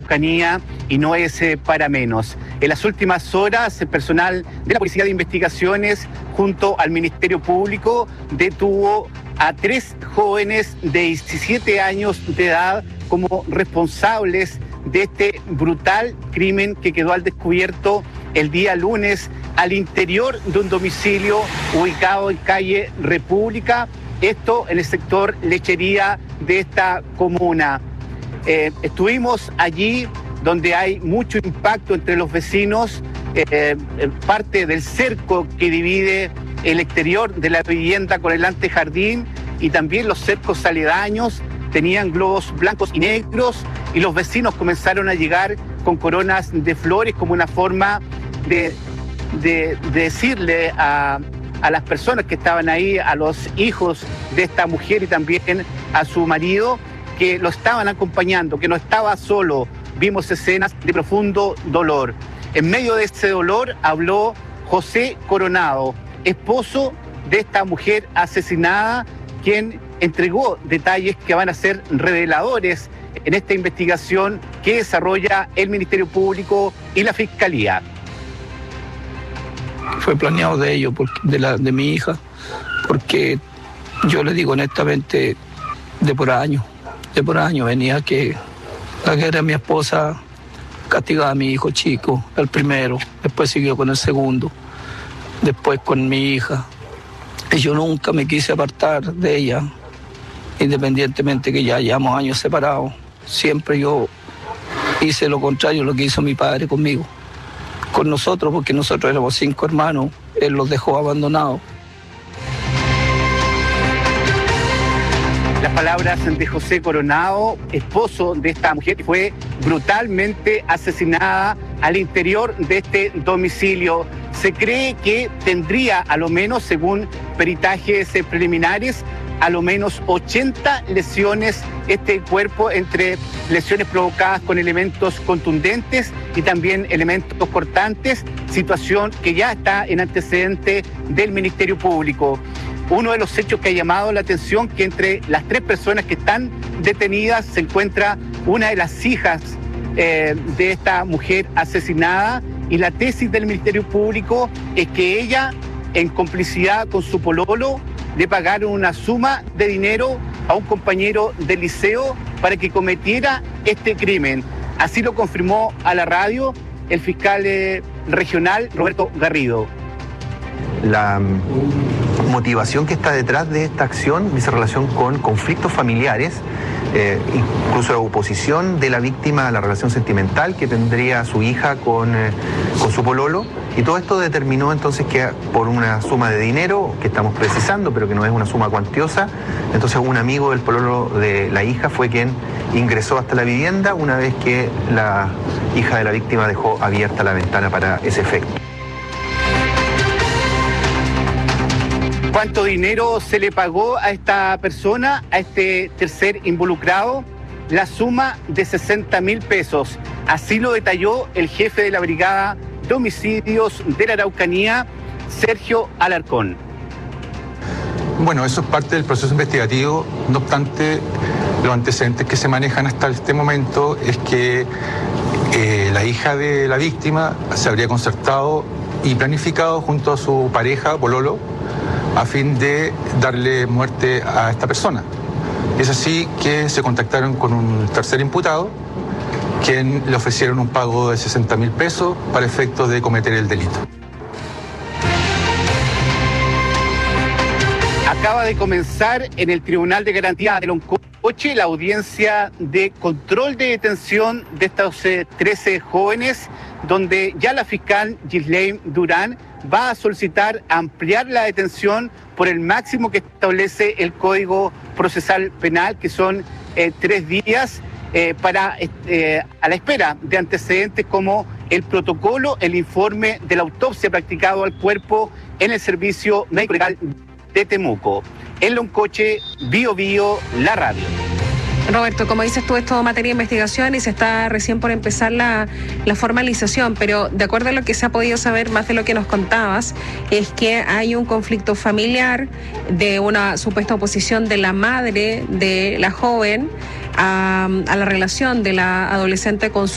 Araucanía y no es para menos. En las últimas horas, el personal de la Policía de Investigaciones junto al Ministerio Público detuvo a 3 jóvenes de 17 años de edad como responsables de este brutal crimen que quedó al descubierto el día lunes al interior de un domicilio ubicado en calle República, esto en el sector Lechería de esta comuna. Estuvimos allí donde hay mucho impacto entre los vecinos, parte del cerco que divide el exterior de la vivienda con el antejardín y también los cercos aledaños tenían globos blancos y negros y los vecinos comenzaron a llegar con coronas de flores como una forma de decirle a las personas que estaban ahí, a los hijos de esta mujer y también a su marido, que lo estaban acompañando, que no estaba solo. Vimos escenas de profundo dolor. En medio de ese dolor habló José Coronado, esposo de esta mujer asesinada, quien entregó detalles que van a ser reveladores en esta investigación que desarrolla el Ministerio Público y la Fiscalía. Fue planeado de ellos, de mi hija, porque yo le digo honestamente, de por año venía que la que era mi esposa castigaba a mi hijo chico, el primero, después siguió con el segundo, después con mi hija. Y yo nunca me quise apartar de ella, independientemente que ya llevamos años separados. Siempre yo hice lo contrario, lo que hizo mi padre conmigo, con nosotros, porque nosotros éramos 5 hermanos, él los dejó abandonados. Las palabras de José Coronado, esposo de esta mujer que fue brutalmente asesinada al interior de este domicilio. Se cree que tendría, a lo menos, según peritajes preliminares, a lo menos 80 lesiones este cuerpo, entre lesiones provocadas con elementos contundentes y también elementos cortantes, situación que ya está en antecedente del Ministerio Público. Uno de los hechos que ha llamado la atención que entre las 3 personas que están detenidas se encuentra una de las hijas de esta mujer asesinada, y la tesis del Ministerio Público es que ella, en complicidad con su pololo, le pagaron una suma de dinero a un compañero del liceo para que cometiera este crimen. Así lo confirmó a la radio el fiscal regional Roberto Garrido. La motivación que está detrás de esta acción dice relación con conflictos familiares, incluso la oposición de la víctima a la relación sentimental que tendría su hija con su pololo, y todo esto determinó entonces que por una suma de dinero que estamos precisando, pero que no es una suma cuantiosa, entonces un amigo del pololo de la hija fue quien ingresó hasta la vivienda una vez que la hija de la víctima dejó abierta la ventana para ese efecto. ¿Cuánto dinero se le pagó a esta persona, a este tercer involucrado? La suma de 60.000 pesos. Así lo detalló el jefe de la Brigada de Homicidios de la Araucanía, Sergio Alarcón. Bueno, eso es parte del proceso investigativo. No obstante, los antecedentes que se manejan hasta este momento es que la hija de la víctima se habría concertado y planificado junto a su pareja, pololo, a fin de darle muerte a esta persona. Es así que se contactaron con un tercer imputado, quien le ofrecieron un pago de 60.000 pesos para efectos de cometer el delito. Acaba de comenzar en el Tribunal de Garantía de Loncoche la audiencia de control de detención de estos 13 jóvenes, donde ya la fiscal Ghislaine Durán va a solicitar ampliar la detención por el máximo que establece el Código Procesal Penal, que son 3 días, a la espera de antecedentes como el protocolo, el informe de la autopsia practicado al cuerpo en el Servicio Médico Legal de Temuco. En Loncoche, Bio Bio, la radio. Roberto, como dices tú, es todo materia de investigación y se está recién por empezar la formalización, pero de acuerdo a lo que se ha podido saber, más de lo que nos contabas, es que hay un conflicto familiar de una supuesta oposición de la madre de la joven a la relación de la adolescente con